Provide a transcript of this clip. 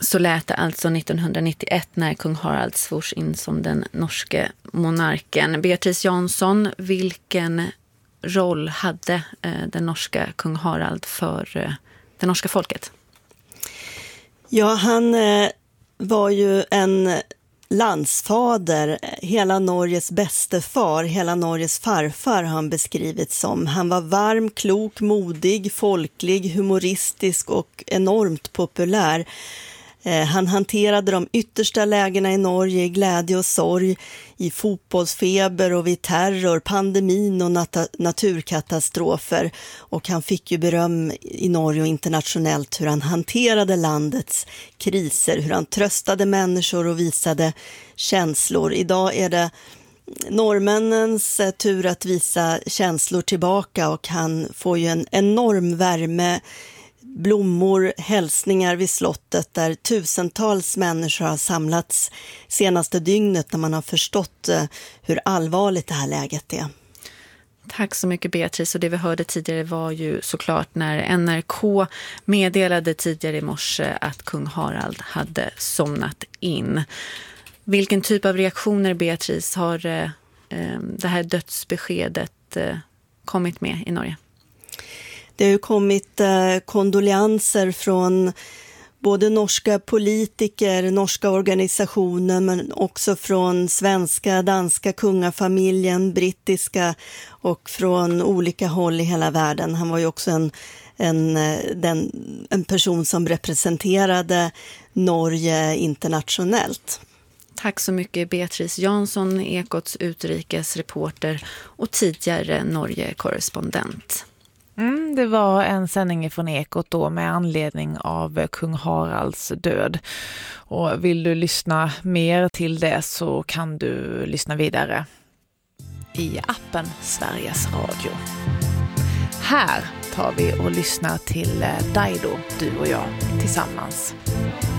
Så lät det alltså 1991 när kung Harald svors in som den norske monarken. Beatrice Jansson, vilken roll hade den norska kung Harald för det norska folket? Ja, han var ju en landsfader, hela Norges bäste far, hela Norges farfar har han beskrivit som. Han var varm, klok, modig, folklig, humoristisk och enormt populär. Han hanterade de yttersta lägena i Norge i glädje och sorg, i fotbollsfeber och vid terror, pandemin och naturkatastrofer. Och han fick ju beröm i Norge och internationellt hur han hanterade landets kriser, hur han tröstade människor och visade känslor. Idag är det norrmännens tur att visa känslor tillbaka och han får ju en enorm värme, blommor, hälsningar vid slottet där tusentals människor har samlats senaste dygnet när man har förstått hur allvarligt det här läget är. Tack så mycket Beatrice, och det vi hörde tidigare var ju såklart när NRK meddelade tidigare i morse att kung Harald hade somnat in. Vilken typ av reaktioner, Beatrice, har det här dödsbeskedet kommit med i Norge? Det har ju kommit kondolenser från både norska politiker, norska organisationer men också från svenska, danska kungafamiljen, brittiska och från olika håll i hela världen. Han var ju också en person som representerade Norge internationellt. Tack så mycket Beatrice Jansson, Ekots utrikesreporter och tidigare Norge-korrespondent. Det var en sändning från Ekot då med anledning av kung Haralds död. Och vill du lyssna mer till det så kan du lyssna vidare i appen Sveriges Radio. Här tar vi och lyssnar till Daido, du och jag tillsammans.